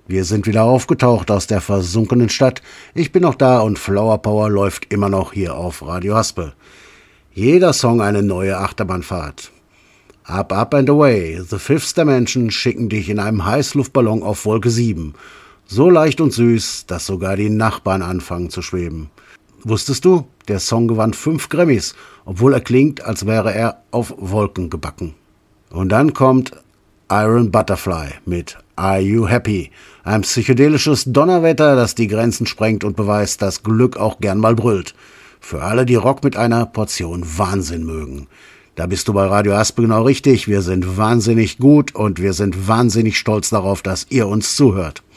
Wir sind wieder aufgetaucht aus der versunkenen Stadt. Ich bin noch da und Flower Power läuft immer noch hier auf Radio Haspe. Jeder Song eine neue Achterbahnfahrt. Up, up and away, The Fifth Dimension schicken dich in einem Heißluftballon auf Wolke 7. So leicht und süß, dass sogar die Nachbarn anfangen zu schweben. Wusstest du, der Song gewann 5 Grammys, obwohl er klingt, als wäre er auf Wolken gebacken. Und dann kommt Iron Butterfly mit Are You Happy? Ein psychedelisches Donnerwetter, das die Grenzen sprengt und beweist, dass Glück auch gern mal brüllt. Für alle, die Rock mit einer Portion Wahnsinn mögen. Da bist du bei Radio Haspe genau richtig. Wir sind wahnsinnig gut und wir sind wahnsinnig stolz darauf, dass ihr uns zuhört.